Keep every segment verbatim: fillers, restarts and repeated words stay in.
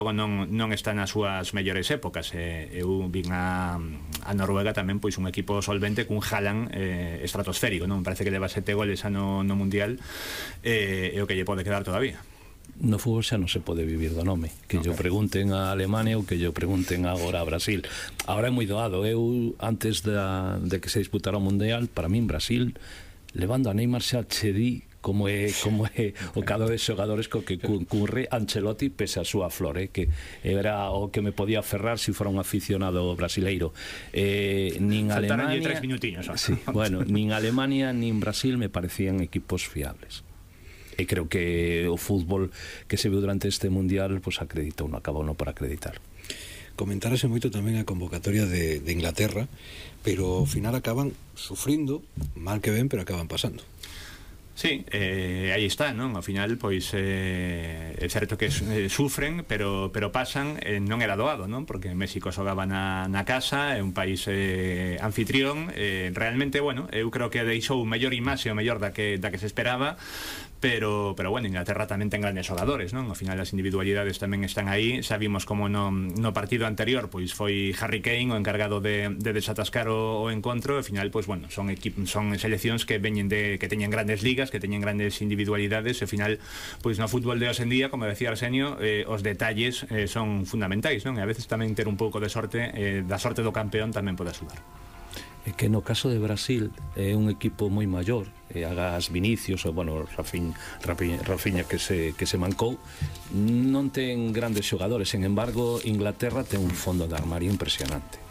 non, non está nas súas mellores épocas. eh, eu vin a, a Noruega tamén pois un equipo solvente cun Haaland eh, estratosférico, non? Parece que leva sete goles ano no Mundial, eh, e o que lle pode quedar todavía. No fútbol xa non se pode vivir do nome. Que okay. Yo pregunten a Alemania ou que yo pregunten agora a Brasil. Agora é moi doado. Eu, antes da, de que se disputara o Mundial, para min Brasil, levando a Neymar xa che di como é, como é o cada de xogadores co que curre Ancelotti pese a súa flor, eh, que era o que me podía aferrar se si fora un aficionado brasileiro. Eh, nin Alemania, tres minutiños, sí, bueno, nin Alemania nin Brasil me parecían equipos fiables. E creo que o fútbol que se viu durante este mundial pues acreditou, non acabou non por acreditar. Comentárase moito tamén a convocatoria de, de Inglaterra, pero ao final acaban sufrindo, mal que ben, pero acaban pasando. Sí, eh, aí está, non? Ao final, pois, eh, é certo que eh, sufren, pero, pero pasan, eh, non era doado, non? Porque México xogaba na, na casa, é un país eh, anfitrión, eh, realmente, bueno, eu creo que deixou mellor imaxe, o mellor da que, da que se esperaba, pero, pero bueno, Inglaterra tamén ten grandes xogadores, non? Ao final as individualidades tamén están aí. Xa vimos como no, no partido anterior pois foi Harry Kane o encargado de, de desatascar o, o encontro. Ao final, pois bueno, son equip, son seleccións que veñen de, que teñen grandes ligas, que teñen grandes individualidades. Ao final, pois no fútbol de hoxe en día, como decía Arsenio, eh, os detalles eh, son fundamentais, non? E a veces tamén ter un pouco de sorte, eh, da sorte do campeón tamén pode axudar. É que no caso de Brasil é un equipo moi maior, e agas Vinicius ou, bueno, Rafinha, Rafinha, Rafinha que se, que se mancou, non ten grandes xogadores. Sen embargo, Inglaterra ten un fondo de armario impresionante.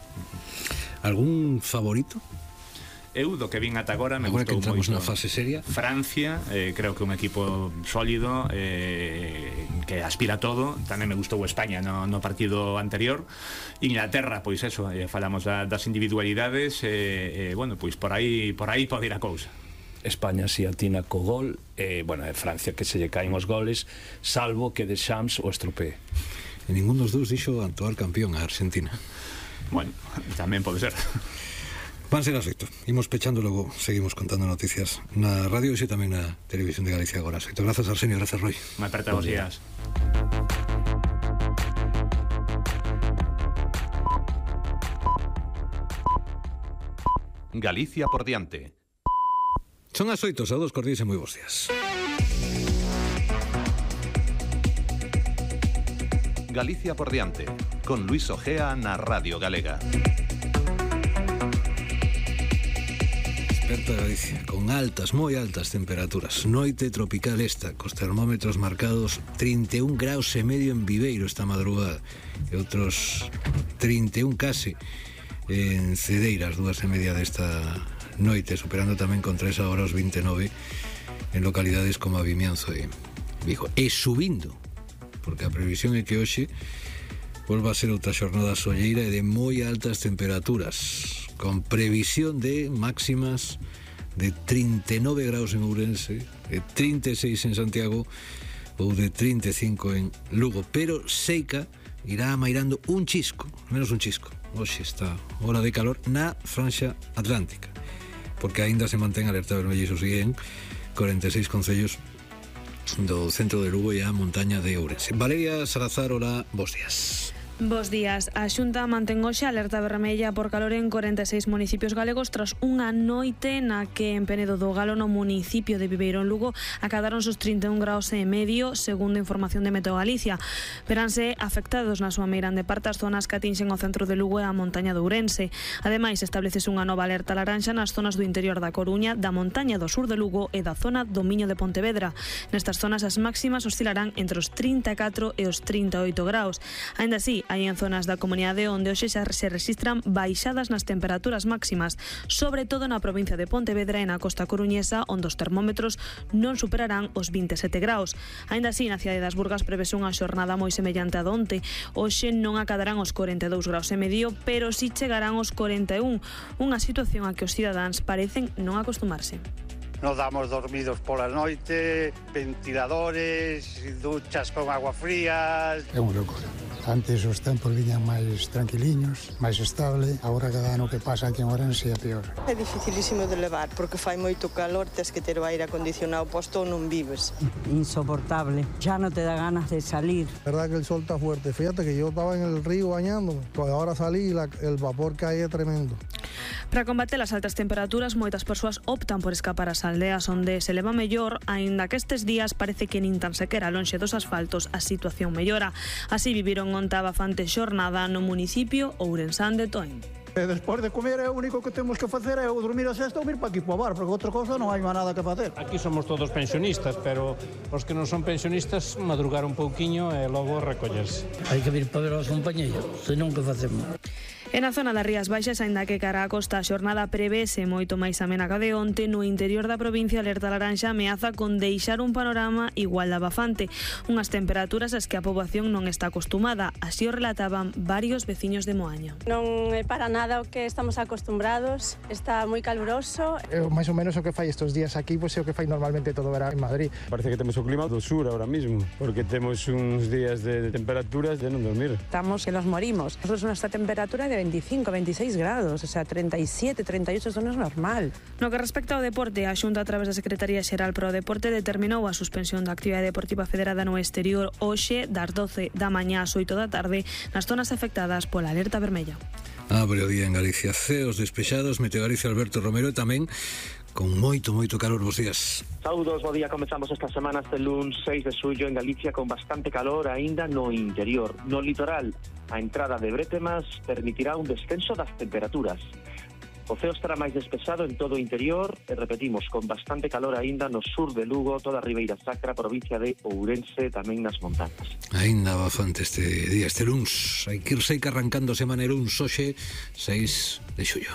Algún favorito? Eu, do que vin ata agora, me agora gustou que entramos moito na fase seria. Francia, eh, creo que un equipo sólido, eh, que aspira a todo. Tamén me gustou España no, no partido anterior. Inglaterra, pois eso, eh, falamos da, das individualidades, eh, eh, bueno, pois por aí por aí pode ir a cousa. España si atina co gol, eh, bueno, é Francia que se lle caen os goles, salvo que de Shams o estropee. E ningún dos dous dixo actual campeón a Argentina. Bueno, tamén pode ser. Van ser as oito. Imos pechando, logo seguimos contando noticias na radio e tamén na Televisión de Galicia agora. Oito. Grazas, Arsenio, grazas, Roy. Me aperta os días. Galicia por diante. Son as oito, saúdos cordís e moi bons días. Galicia por diante, con Luis Ojea na Radio Galega. Desperta Galicia, con altas, moi altas temperaturas. Noite tropical esta, cos termómetros marcados trinta e un graus e medio en Viveiro esta madrugada, e outros trinta e un case en Cedeira, as dúas e media desta noite, superando tamén contra esa hora os vinte e nove en localidades como a Vimianzo e Vigo. E subindo, porque a previsión é que hoxe volva a ser outra xornada solleira e de moi altas temperaturas, con previsión de máximas de trinta e nove graus en Ourense, de trinta e seis en Santiago ou de trinta e cinco en Lugo, pero seica irá amairando un chisco, menos un chisco. Hoxe está hora de calor na franxa atlántica, porque aínda se mantén alerta vermella, iso siguen corenta e seis concellos do centro de Lugo e a montaña de Ourense. Valeria Salazar, hola, bos días. Bos días. A Xunta mantén hoxe alerta vermella por calor en corenta e seis municipios galegos tras unha noite na que en Penedo do Galo, no municipio de Viveiro en Lugo, acadaron os trinta e un graus e medio, segundo información de Meteo Galicia. Veranse afectados na súa meirande parte as zonas que atinxen o centro de Lugo e a montaña de Ourense. Ademais, establecese unha nova alerta laranxa nas zonas do interior da Coruña, da montaña do sur de Lugo e da zona do Miño de Pontevedra. Nestas zonas as máximas oscilarán entre os trinta e catro e os trinta e oito graus. Aínda así, hai en zonas da comunidade onde hoxe xa se registran baixadas nas temperaturas máximas, sobre todo na provincia de Pontevedra e na costa coruñesa, onde os termómetros non superarán os vinte e sete graus. Aínda así, na cidade das Burgas prevese unha xornada moi semellante a donte. Hoxe non acadarán os corenta e dous graus e medio, pero si chegarán os corenta e un, unha situación a que os cidadáns parecen non acostumarse. Nos damos dormidos pola noite, ventiladores, duchas con agua frías. É unha locura. Antes os tempos viñan máis tranquiliños, máis estable, agora cada ano que pasa aquí en Ourense é peor. É dificilísimo de levar, porque fai moito calor, tes que ter o aire acondicionado posto ou non vives. Insoportable, ya no te da ganas de salir. La verdad que el sol está fuerte, fíjate que yo estaba en el río bañándome, pues ahora salí y la, el vapor que hay é tremendo. Para combater as altas temperaturas, moitas persoas optan por escapar ás aldeas onde se leva mellor, aínda que estes días parece que nin tan sequera lonxe dos asfaltos a situación mellora. Así viviron onte a bafante xornada no municipio ourensán de Toén. E despois de comer, é o único que temos que facer é dormir a sexta ou vir para aquí para o bar, porque outra cosa non hai máis nada que facer. Aquí somos todos pensionistas, pero os que non son pensionistas madrugar un pouquiño e logo recollerse. Hai que vir para ver aos compañeiros, senón que facemos. E na zona das Rías Baixas, aínda que cara a costa a xornada prevese moito máis amena que de onte, no interior da provincia alerta laranxa ameaza con deixar un panorama igual de abafante. Unhas temperaturas ás que a poboación non está acostumada, así o relataban varios veciños de Moaña. Non é para nada o que estamos acostumbrados, está moi caluroso. É máis ou menos o que fai estes días aquí, pois é o que fai normalmente todo o verán en Madrid. Parece que temos o clima do sur ahora mismo, porque temos uns días de temperaturas de non dormir. Estamos que nos morimos. Nosotros nuestra temperatura de veinticinco, veintiséis grados, o sea, treinta y siete, treinta y ocho, eso non é normal. No que respecta ao deporte, a Xunta a través da Secretaría Xeral para o Deporte determinou a suspensión da actividade deportiva federada no exterior hoxe das doce da mañá ás oito da tarde nas zonas afectadas pola alerta vermella. Abre o día en Galicia, ceos despexados, Meteo Galicia Alberto Romero e tamén con moito, moito calor. Bos días. Saúdos, bo día. Comenzamos esta semana este luns seis de xullo en Galicia con bastante calor aínda no interior. No litoral, a entrada de brétemas permitirá un descenso das temperaturas. O ceo estará máis despexado en todo o interior e repetimos, con bastante calor aínda no sur de Lugo, toda a Ribeira Sacra, provincia de Ourense, tamén nas montañas. Aínda bastante este día, este luns. Hai que irse arrancando a semana e luns hoxe seis de xullo.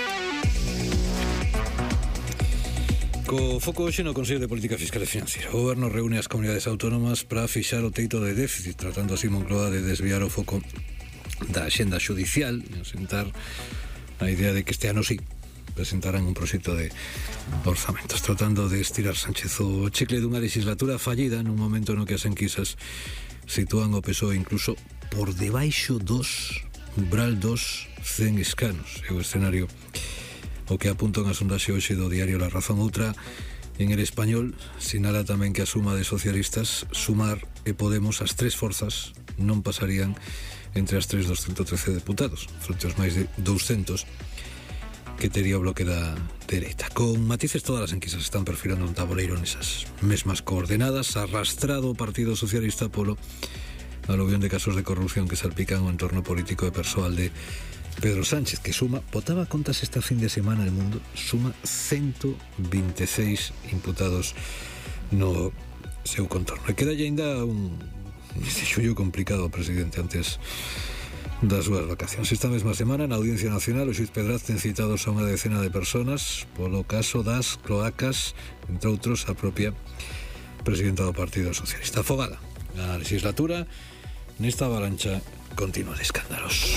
Co foco hoxe no Consello de Política Fiscal e Financiera. O Goberno reúne as comunidades autónomas para fixar o teito de déficit, tratando así Moncloa de desviar o foco da axenda xudicial e asentar a idea de que este ano sí presentarán un proxecto de orzamentos, tratando de estirar Sánchez o chicle dunha legislatura fallida nun momento no que as enquisas sitúan o P S O E incluso por debaixo dos umbral dos cen escanos. É o escenario o que apunta unha sondaxe hoxe do diario La Razón. Outra en El Español sinala tamén que a suma de socialistas, Sumar e Podemos, as tres forzas non pasarían entre as tres dos ciento trece deputados, fronte aos máis de douscentos que tería o bloque da dereita. Con matices, todas as enquisas están perfilando un tabuleiro nesas mesmas coordenadas, arrastrado o Partido Socialista polo aluvión de casos de corrupción que salpican o entorno político e persoal de Pedro Sánchez, que suma, botaba contas esta fin de semana el mundo, suma ciento veintiséis imputados no seu contorno. E queda ainda un xullo complicado ao presidente antes das súas vacacións. Esta mesma semana, na Audiencia Nacional, o xuiz Pedraz ten citados a unha decena de personas polo caso das cloacas, entre outros a propia presidenta do Partido Socialista. Afogada a legislatura nesta avalancha continua de escándalos.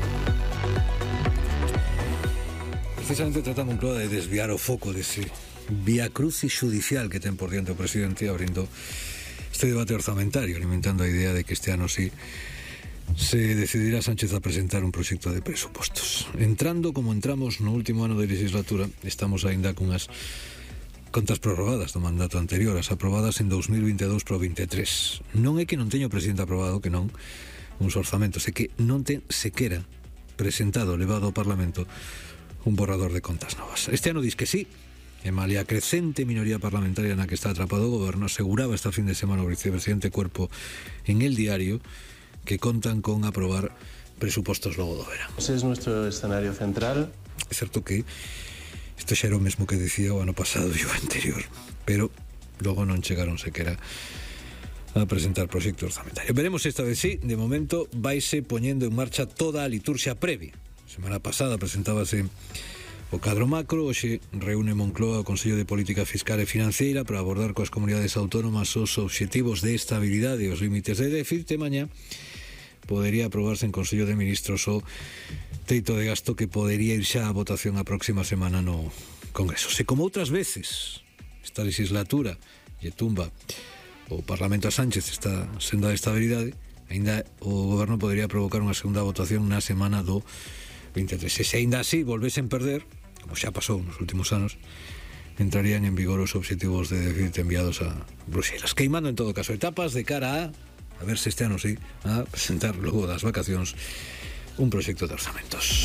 Precisamente tratan un plan de desviar o foco dese viacrucis judicial que ten por diante o presidente, abrindo este debate orzamentario, alimentando a idea de que este ano sí se decidirá Sánchez a presentar un proxecto de presupostos. Entrando como entramos no último ano de legislatura, estamos aínda cunhas contas prorrogadas do mandato anterior, as aprobadas en dos mil veintidós para o veintitrés. Non é que non teña o presidente aprobado, que non, uns orzamentos, é que non ten sequera presentado, levado ao Parlamento, un borrador de contas novas. Este ano diz que sí, e malia a crecente minoría parlamentaria na que está atrapado o goberno, aseguraba esta fin de semana o vicepresidente Cuerpo en El Diario que contan con aprobar presupostos logo do verán. Ese es nuestro escenario central. É certo que isto xa era o mesmo que dicía o ano pasado e o anterior, pero logo non chegaron sequera a presentar proxecto orzamentario. Veremos esta vez sí, de momento vaise poñendo en marcha toda a liturxia previa. Semana pasada presentábase o cadro macro, hoxe reúne Moncloa o Consello de Política Fiscal e Financiera para abordar coas comunidades autónomas os obxectivos de estabilidade e os límites de déficit, e mañá podería aprobarse en Consello de Ministros o teito de gasto que podería ir xa a votación a próxima semana no Congreso. Se como outras veces esta legislatura lle tumba o Parlamento a Sánchez esta senda de estabilidade, Ainda o goberno podería provocar unha segunda votación na semana do veintitrés. Se ainda así volvesen perder, como xa pasou nos últimos anos, entrarían en vigor os obxectivos de déficit enviados a Bruxelas. Queimando en todo caso etapas de cara a, a ver se este ano sí, a presentar logo das vacacións un proxecto de orzamentos.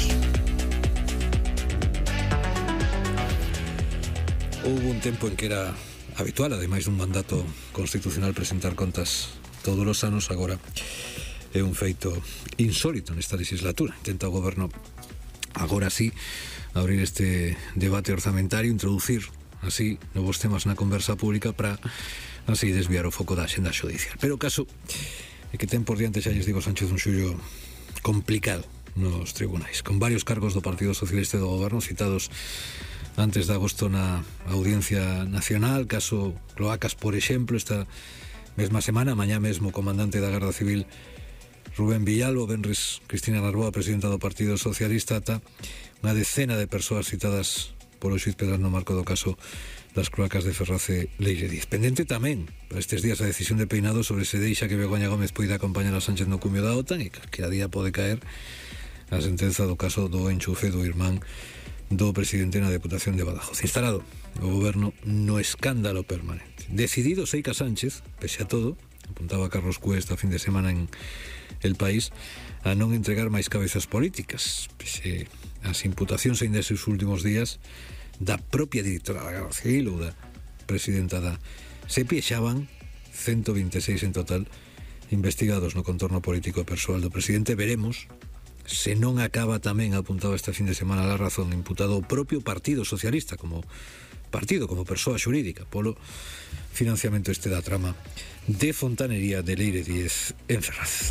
Houve un tempo en que era habitual, ademais dun mandato constitucional, presentar contas todos os anos. Agora é un feito insólito nesta legislatura. Intenta o goberno agora sí abrir este debate orzamentario, introducir así novos temas na conversa pública para así desviar o foco da axenda xudicial. Pero o caso é que ten por diante, xa lles digo, Sánchez un xullo complicado nos tribunais, con varios cargos do Partido Socialista e do goberno citados antes de agosto na Audiencia Nacional, caso Cloacas, por exemplo. Esta mesma semana, mañá mesmo, o comandante da Garda Civil Rubén Villalbo, venres Cristina Narboa, presidenta do Partido Socialista, ata unha decena de persoas citadas polo xuiz Pedraz no marco do caso das cloacas de Ferraz e Leire Diz. Pendente tamén para estes días a decisión de Peinado sobre se deixa que Begoña Gómez poida acompañar a Sánchez no cumio da OTAN, e que a día pode caer a sentenza do caso do enchufe do irmán do presidente na Deputación de Badajoz. Instalado o goberno no escándalo permanente. Decidido Seica Sánchez, pese a todo, apuntaba Carlos Cuesta a fin de semana en El País, a non entregar máis cabezas políticas, pese as imputacións ainda eses últimos días da propia directora da Garda Civil ou da presidenta da SEPI. Xaban ciento veintiséis en total investigados no contorno político e persoal do presidente. Veremos se non acaba tamén, apuntado este fin de semana a La Razón, imputado o propio Partido Socialista como partido, como persoa xurídica, polo financiamento este da trama de fontanería de Leire Diez en Ferraz.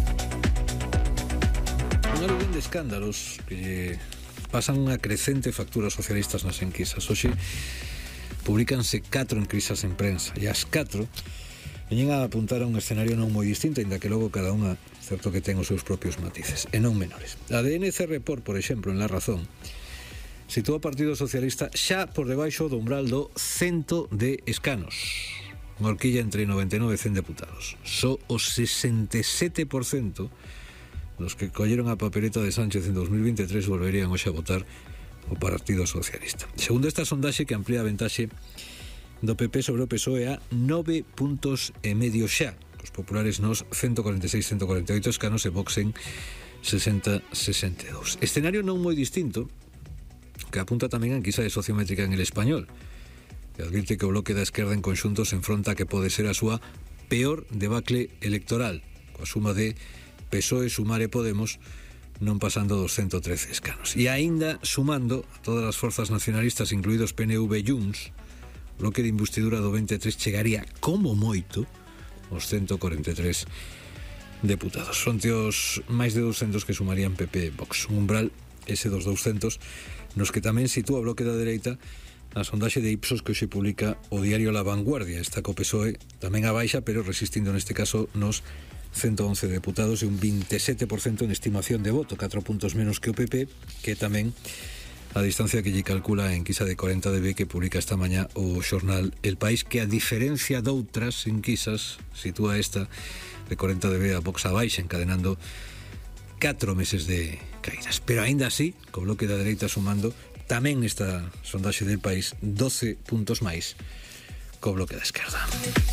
Un aluvión de escándalos que pasan unha crecente factura socialistas nas enquisas. Hoxe publicanse catro enquisas en prensa, e as catro veñen a apuntar a un escenario non moi distinto, ainda que logo cada unha certo que ten os seus propios matices, e non menores. A de N C Report, por exemplo, en La Razón, sitúa o Partido Socialista xa por debaixo do umbral do cento de escanos, unha horquilla entre noventa e nove e cen deputados. Só o sesenta e sete por cento dos que colleron a papeleta de Sánchez en dos mil veintitrés volverían hoxe a votar o Partido Socialista. Segundo esta sondaxe, que amplía a ventaxe do P P sobre o P S O E a nove puntos e medio xa, os populares nos ciento cuarenta e seis a ciento cuarenta e oito escanos e Vox en sesenta a sesenta e dous. Escenario non moi distinto que apunta tamén a enquisa de sociométrica en El Español, que advirte que o bloque da esquerda en conxunto se enfronta a que pode ser a súa peor debacle electoral, coa suma de P S O E, Sumar e Podemos non pasando dos ciento trece escanos. E aínda sumando a todas as forzas nacionalistas, incluídos P N V e Junts, o bloque de investidura do veintitrés chegaría como moito os ciento cuarenta e tres deputados. Fronte aos máis de douscentos que sumarían P P e Vox. Un umbral ese dos douscentos nos que tamén sitúa o bloque da dereita a sondaxe de Ipsos que hoxe publica o diario La Vanguardia. Está co P S O E tamén a baixa, pero resistindo neste caso nos ciento once deputados e un veintisiete por cento en estimación de voto, catro puntos menos que o P P, que tamén a distancia que lle calcula a enquisa de corenta de B que publica esta mañá o xornal El País, que a diferencia doutras enquisas sitúa esta de corenta de B a Vox a baixa, encadenando catro meses de caídas. Pero aínda así, co bloque da dereita sumando tamén nesta sondaxe del País doce puntos máis co bloque da esquerda.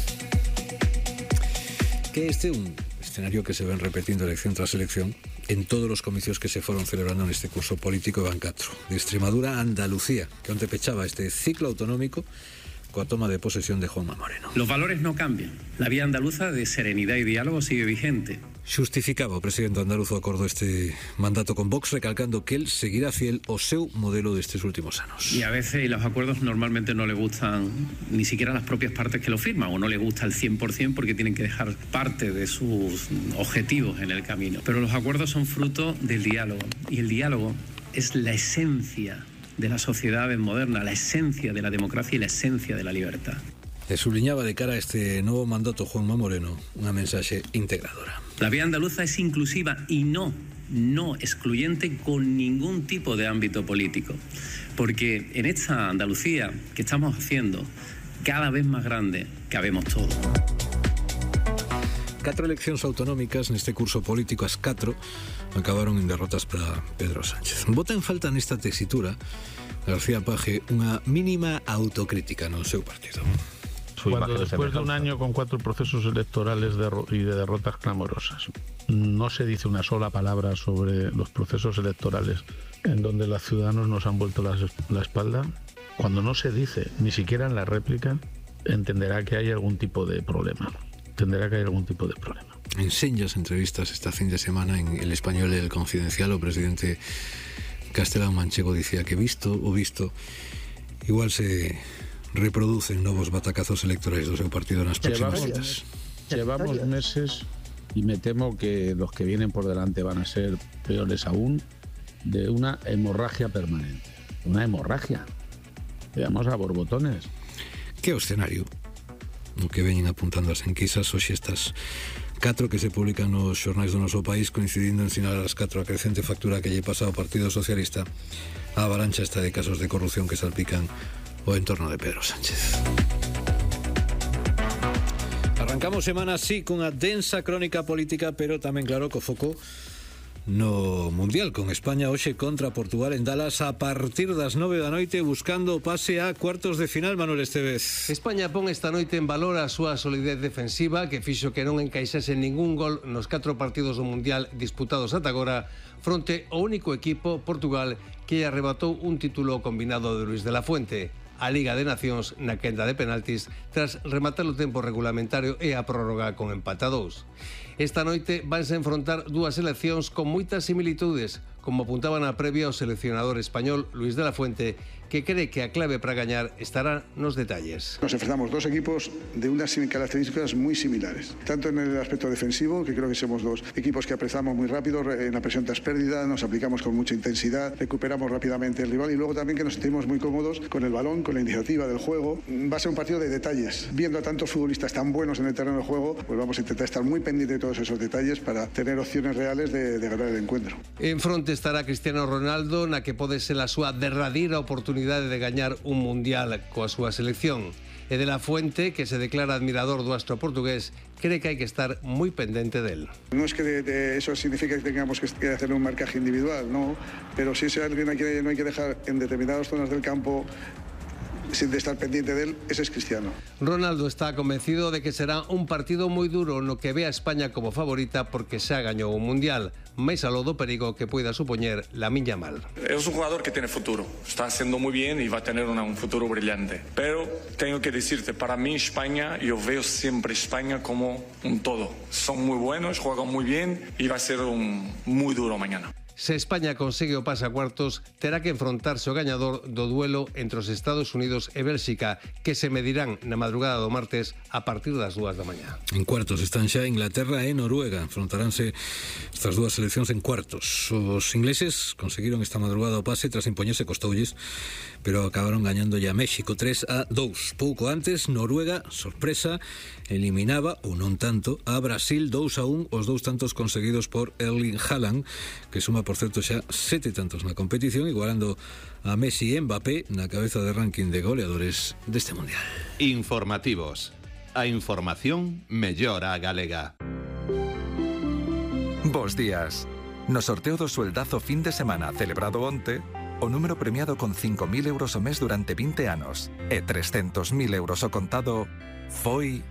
Que este é un escenario que se ven repetindo elección tras elección en todos os comicios que se foron celebrando neste curso político e van catro. De Extremadura a Andalucía, que onte pechaba este ciclo autonómico coa toma de posesión de Juanma Moreno. Los valores no cambian. La vía andaluza de serenidad y diálogo sigue vigente. Xustificaba o presidente andaluzo acordo este mandato con Vox, recalcando que él seguirá fiel ao seu modelo destes últimos anos. Y a veces los acuerdos normalmente no le gustan ni siquiera las propias partes que lo firman, o no le gusta el cien por ciento porque tienen que dejar parte de sus objetivos en el camino. Pero los acuerdos son fruto del diálogo, y el diálogo es la esencia de la sociedad moderna, la esencia de la democracia y la esencia de la libertad. E subliñaba de cara a este novo mandato Juanma Moreno unha mensaxe integradora. La vía andaluza es inclusiva y no, no excluyente con ningún tipo de ámbito político, porque en esta Andalucía que estamos haciendo cada vez más grande cabemos todos. catro eleccións autonómicas neste curso político, as catro acabaron en derrotas para Pedro Sánchez. Bota en falta nesta tesitura García Paje unha mínima autocrítica no seu partido. Cuando después de un año con cuatro procesos electorales de y de derrotas clamorosas no se dice una sola palabra sobre los procesos electorales en donde los ciudadanos nos han vuelto la, la espalda, cuando no se dice ni siquiera en la réplica, entenderá que hay algún tipo de problema. Entenderá que hay algún tipo de problema. En señas entrevistas esta fin de semana en El Español e El Confidencial, o presidente Castelán Manchego dicía que visto o visto igual se reproducen novos batacazos electorais do seu partido nas próximas citas. Llevamos meses y me temo que los que vienen por delante van a ser peores aún, de una hemorragia permanente. Una hemorragia. Veamos a borbotones. Que o escenario o que veñen apuntando as enquisas hoxe estas catro que se publican nos xornais do noso país, coincidindo en sinalar as catro a crecente factura que lle pasa ao Partido Socialista, a avalancha esta de casos de corrupción que salpican o entorno de Pedro Sánchez. Arrancamos semana así cunha densa crónica política, pero tamén claro co foco no Mundial, con España hoxe contra Portugal en Dallas a partir das nove da noite, buscando o pase a cuartos de final. Manuel Estevez. España pon esta noite en valor a súa solidez defensiva, que fixo que non encaixase ningún gol nos catro partidos do Mundial disputados ata agora, fronte ao único equipo, Portugal, que arrebatou un título combinado de Luis de la Fuente, a Liga de Nacións na quenda de penaltis tras rematar o tempo regulamentario e a prórroga con empate a dous. Esta noite vanse enfrontar dúas seleccións con moitas similitudes, como apuntaba na previa o seleccionador español Luis de la Fuente, que cree que a clave para gañar estará nos detalles. Nos enfrentamos dos equipos de unas características muy similares, tanto en el aspecto defensivo, que creo que somos dos equipos que aprezamos muy rápido, en la presión tras pérdida, nos aplicamos con mucha intensidad, recuperamos rápidamente el rival y luego también que nos sentimos muy cómodos con el balón, con la iniciativa del juego. Va a ser un partido de detalles. Viendo a tantos futbolistas tan buenos en el terreno de juego, pues vamos a intentar estar muy pendientes de todos esos detalles para tener opciones reales de, de ganar el encuentro. En fronte estará Cristiano Ronaldo, na que pode ser a súa derradeira oportunidade de gañar un mundial coa súa selección. E de la Fuente, que se declara admirador do astro portugués, cree que hai que estar moi pendente del. No es que de, de eso significa que tengamos que hacer un marcaje individual, no, pero si es alguien que no hay que dejar en determinadas zonas del campo sin de estar pendiente de él, ese es Cristiano. Ronaldo está convencido de que será un partido moi duro no que ve a España como favorita porque xa gañou un mundial, máis aló do perigo que pueda supoñer Lamine Yamal. Es un jugador que tiene futuro, está haciendo muy bien y va a tener una, un futuro brillante. Pero tengo que decirte, para mí España, yo veo siempre España como un todo. Son muy buenos, juegan muy bien y va a ser un muy duro mañana. Se España consigue o pase a cuartos, terá que enfrontarse ao gañador do duelo entre os Estados Unidos e Bélxica, que se medirán na madrugada do martes a partir das dúas da mañá. En cuartos están xa Inglaterra e Noruega. Enfrontaránse estas dúas seleccións en cuartos. Os ingleses conseguiron esta madrugada o pase tras impoñerse costoulles, pero acabaron gañando ya México tres a dous. Pouco antes, Noruega, sorpresa, eliminaba, ou non tanto, a Brasil dous a un, os dous tantos conseguidos por Erling Haaland, que suma, por certo, xa sete tantos na competición, igualando a Messi e Mbappé na cabeza de ranking de goleadores deste Mundial. Informativos. A información mellora a galega. Bos días. No sorteo do sueldazo fin de semana celebrado onte, o número premiado con cinco mil euros o mes durante vinte anos e trescentos mil euros o contado foi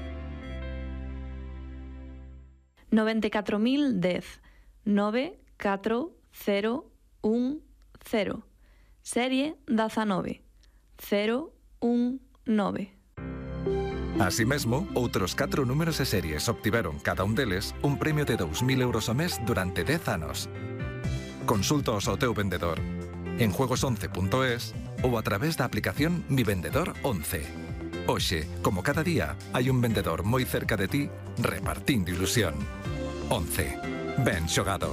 noventa e catro mil dez nove catro cero un cero. Serie diecinueve cero un nove. Así mesmo, outros catro números e series obtiveron cada un deles un premio de dous mil euros o mes durante dez anos. Consultaos ao teu vendedor en juegos once punto es ou a través da aplicación Mi Vendedor once. Hoxe, como cada día, hai un vendedor moi cerca de ti repartindo ilusión. once. Ben xogado.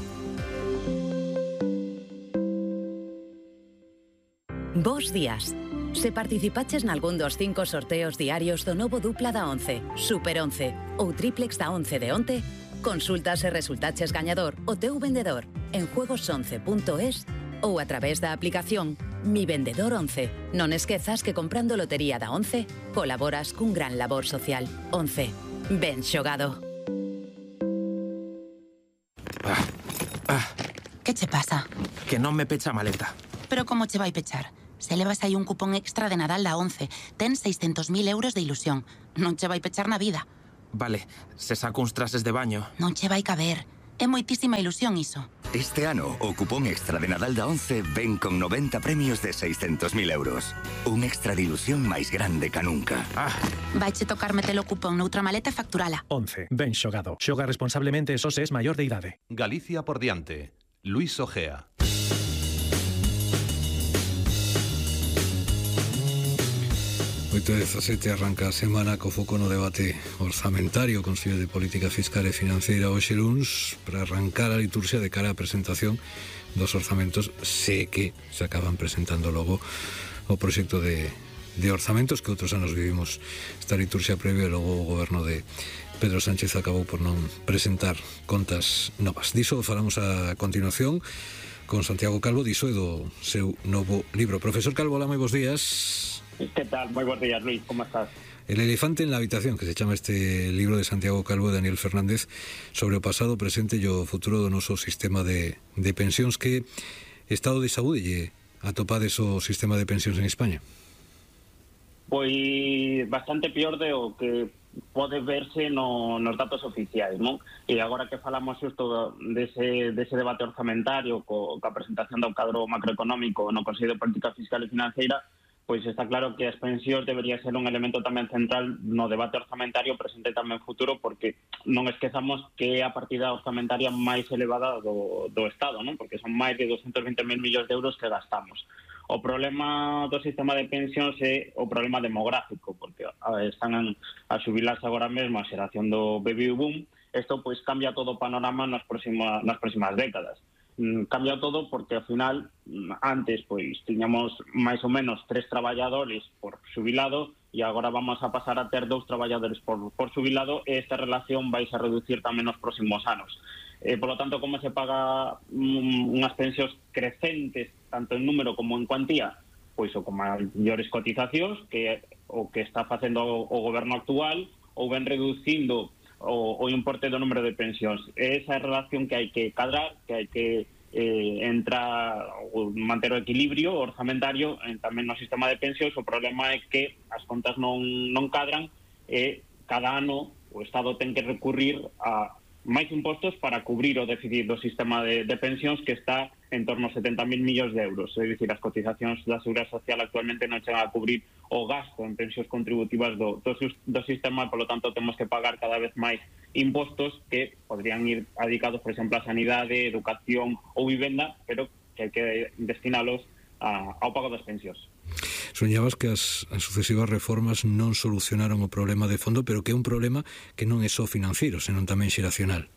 Bos días. Se participaches nalgún dos cinco sorteos diarios do novo dupla da once, Super once ou triplex da once de onte, consulta se resultaches gañador o teu vendedor en juegos once punto es ou a través da aplicación Mi Vendedor once. Non esquezas que comprando lotería da once colaboras cun gran labor social. once. Ben xogado. Ah, ah. Que che pasa? Que non me pecha a maleta. Pero como che vai pechar? Se levas aí un cupón extra de Nadal da once, ten seiscentos mil euros de ilusión. Non che vai pechar na vida. Vale, se saco uns trases de baño. Non che vai caber. É moitísima ilusión iso. Este ano, o cupón extra de Nadal da once ven con noventa premios de seiscentos mil euros. Un extra de ilusión máis grande ca nunca. Ah. Vaiche tocar meter o cupón noutra maleta e facturala. once. Ben xogado. Xoga responsablemente e só se es maior de idade. Galicia por diante. Luis Ojea. oito dezasete arranca a semana co foco no debate orzamentario, Consello de Política Fiscal e Financeira hoxe luns, para arrancar a liturxia de cara á presentación dos orzamentos, se que se acaban presentando logo o proxecto de, de orzamentos que outros anos vivimos esta liturxia previa e logo o goberno de Pedro Sánchez acabou por non presentar contas novas. Diso falamos a continuación con Santiago Calvo, diso e do seu novo libro. Profesor Calvo, hola, moi bons días. ¿Qué tal? Muy buenos días, Luis. ¿Cómo estás? El elefante en la habitación, que se chama este libro de Santiago Calvo e Daniel Fernández sobre o pasado, presente e o futuro do noso sistema de, de pensións. Que estado de saúde lle atopades o sistema de pensións en España? Pois bastante peor de o que pode verse no, nos datos oficiais, non? E agora que falamos xusto dese, dese debate orzamentario co, ca presentación do cadro macroeconómico no Consello de Política Fiscal e Financeira, pois está claro que as pensións debería ser un elemento tamén central no debate orzamentario presente tamén futuro, porque non esquezamos que é a partida orzamentaria máis elevada do, do Estado, non? Porque son máis de doscientos vinte mil millóns de euros que gastamos. O problema do sistema de pensións é o problema demográfico, porque están a xubilarse agora mesmo a xeración do baby boom. Isto pois cambia todo o panorama nas próximas, nas próximas décadas. Cambia todo porque ao final antes pois tiñamos máis ou menos tres traballadores por xubilado e agora vamos a pasar a ter dous traballadores por, por xubilado e esta relación vai a reducir tamén nos próximos anos. Eh, por lo tanto, como se paga um, unhas pensións crecentes tanto en número como en cuantía, pois o con maiores cotizacións que o que está facendo o, o goberno actual, ou ben reducindo o, o importe do número de pensións. Esa é a relación que hai que cadrar, que hai que eh, entrar ou manter o equilibrio orzamentario en, tamén no sistema de pensións. O problema é que as contas non, non cadran e cada ano o Estado ten que recurrir a máis impostos para cubrir o déficit do sistema de, de pensións, que está en torno a setenta mil millóns de euros. É dicir, as cotizacións da Seguridade Social actualmente non chegan a cubrir o gasto en pensións contributivas do, do, do sistema, e, por lo tanto, temos que pagar cada vez máis impostos que podrían ir dedicados, por exemplo, a sanidade, educación ou vivenda, pero que hai que destinalos a, ao pago das pensións. Soñabas que as, as sucesivas reformas non solucionaron o problema de fondo, pero que é un problema que non é só financiero, senón tamén xeracional.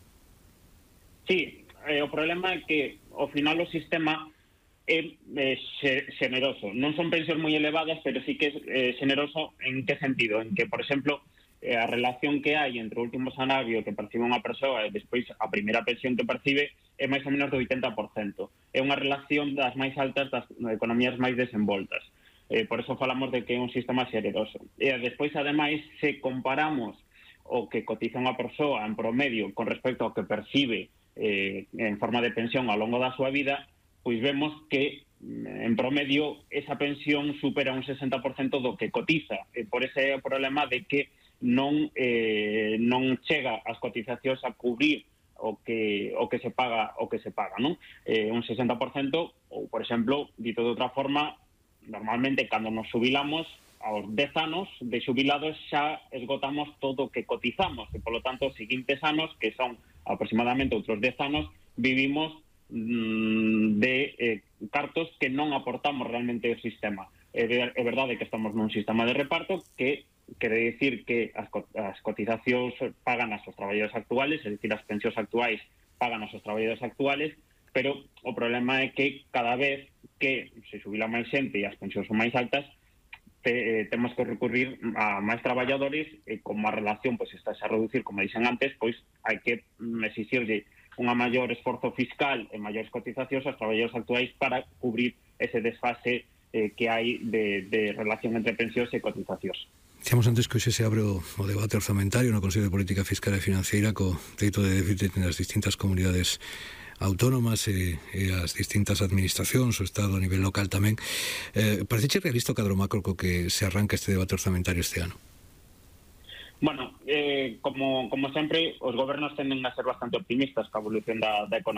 Sí, eh, o problema é que ao final o sistema é eh, xeneroso. Non son pensións moi elevadas, pero sí que é eh, xeneroso. En que sentido? En que, por exemplo, eh, a relación que hai entre o último salario que percibe unha persoa e despois a primeira pensión que percibe é máis ou menos do oitenta por cento. É unha relación das máis altas das economías máis desenvoltas. Eh, por eso falamos de que é un sistema xeneroso. E despois, ademais, se comparamos o que cotiza unha persoa en promedio con respecto ao que percibe eh, en forma de pensión ao longo da súa vida, pois vemos que en promedio esa pensión supera un sesenta por cento do que cotiza. E por ese problema de que non eh, non chega as cotizacións a cubrir o que o que se paga o que se paga, non? Eh, un sesenta por cento, ou por exemplo, dito de outra forma, normalmente cando nos xubilamos aos dez anos de xubilados xa esgotamos todo o que cotizamos e, polo tanto, os seguintes anos, que son aproximadamente outros dez anos, vivimos mmm, de eh, cartos que non aportamos realmente ao sistema. É, é verdade que estamos nun sistema de reparto que quere dicir que as, as cotizacións pagan as os traballadores actuales, é dicir, as pensións actuais pagan as os traballadores actuales, pero o problema é que cada vez que se xubila máis xente e as pensións son máis altas, te, eh, temos que recurrir a máis traballadores e como a relación pois está a reducir, como dixen antes, pois hai que exigirlle unha maior esforzo fiscal e maiores cotizacións aos traballadores actuais para cubrir ese desfase eh, que hai de, de relación entre pensións e cotizacións. Dicíamos antes que hoxe se abre o, o debate orzamentario no Consello de Política Fiscal e Financeira co teito de déficit nas distintas comunidades autónomas e, e as distintas administracións, o Estado a nivel local tamén. Eh, parece realista o cadro macro co que se arranca este debate orzamentario este ano? Bueno, eh, como, como sempre, os gobernos tenden a ser bastante optimistas ca evolución da, da economía.